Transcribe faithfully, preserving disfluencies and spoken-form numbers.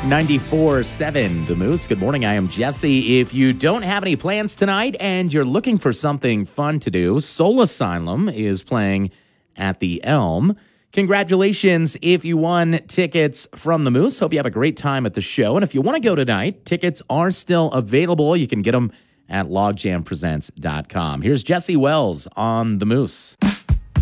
ninety-four seven The Moose. Good morning. I am Jesse. If you don't have any plans tonight and you're looking for something fun to do, Soul Asylum is playing at the Elm. Congratulations if you won tickets from the Moose. Hope you have a great time at the show. And if you want to go tonight, tickets are still available. You can get them at logjam presents dot com. Here's Jesse Wells on the Moose.